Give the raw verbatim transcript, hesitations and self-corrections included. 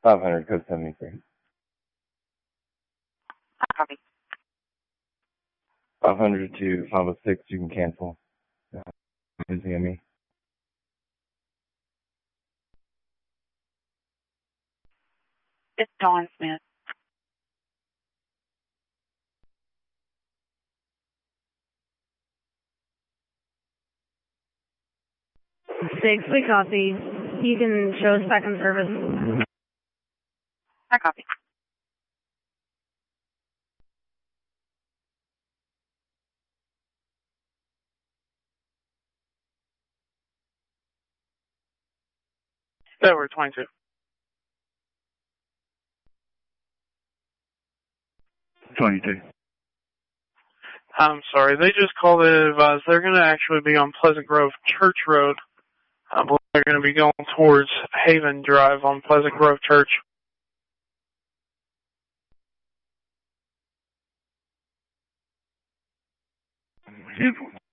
five hundred, code seventy-three. Copy. five hundred to five oh six, you can cancel. Uh, busy me. It's Dawn Smith. Six, we copy. You can show us back in service. I copy. Over twenty-two. twenty-two. I'm sorry, they just called to advise they're going to actually be on Pleasant Grove Church Road. I believe they're going to be going towards Haven Drive on Pleasant Grove Church. Beautiful.